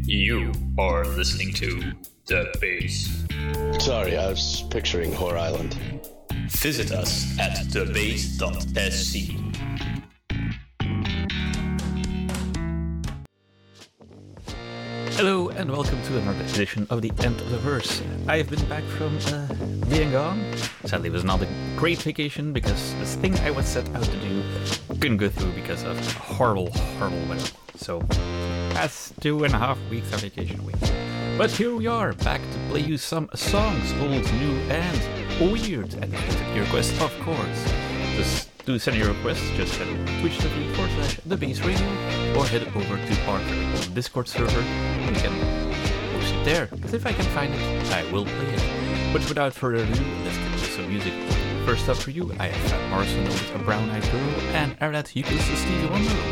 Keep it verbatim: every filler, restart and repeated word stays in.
You are listening to The Base. Sorry, I was picturing Whore Island. Visit us at the base dot s c. Hello and welcome to another edition of the End of the Verse. I've been back from uh, being gone. Sadly, it was not a great vacation because this thing I was set out to do couldn't go through because of horrible, horrible weather. So, past two and a half weeks of vacation week. But here we are, back to play you some songs, old, new, and weird. And if you take your request, of course. Just to send your requests, just head over to twitch.tv forward slash the base radio or head over to our very own Discord server and you can post it there. Because if I can find it, I will play it. But without further ado, let's get to some music. First up for you, I have Van Morrison with A Brown Eyed Girl, and after that, you can listen to Stevie Wonder